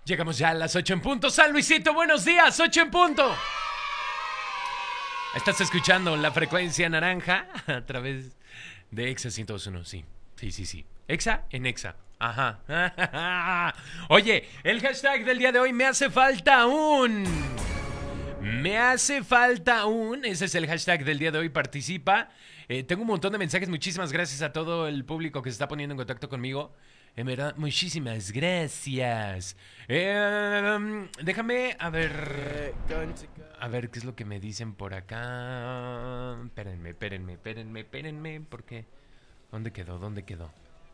Llegamos ya a las 8 en punto. San Luisito, buenos días, 8 en punto. Estás escuchando la frecuencia naranja a través de Exa 102.1. Sí. Exa en Exa. Ajá. Oye, el hashtag del día de hoy, me hace falta un. Ese es el hashtag del día de hoy. Participa. Tengo un montón de mensajes. Muchísimas gracias a todo el público que se está poniendo en contacto conmigo. En verdad, muchísimas gracias. Déjame a ver qué es lo que me dicen por acá. Espérenme, porque ¿dónde quedó?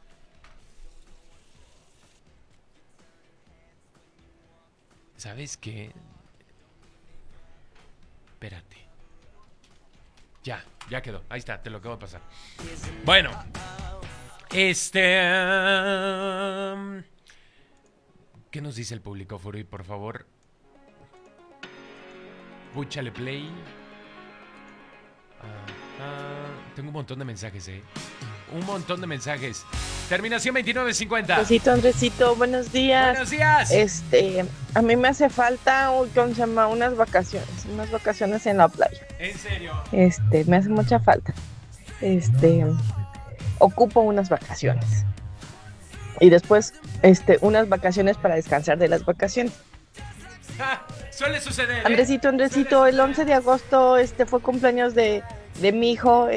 ¿Sabes qué? Espérate. Ya quedó. Ahí está, te lo acabo de pasar. Bueno, ¿qué nos dice el público, Furby? Por favor, púchale play. Tengo un montón de mensajes, Un montón de mensajes. Terminación 2950. Andresito, buenos días. Buenos días. A mí me hace falta, ¿cómo se llama? Unas vacaciones en la playa. ¿En serio? Me hace mucha falta. Ocupo unas vacaciones. Y después, unas vacaciones para descansar de las vacaciones. Suele suceder. Andresito, el 11 de agosto, fue cumpleaños de mi hijo,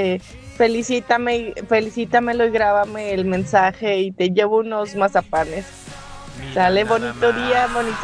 felicítamelo y grábame el mensaje y te llevo unos mazapanes. Sale, bonito día, bonito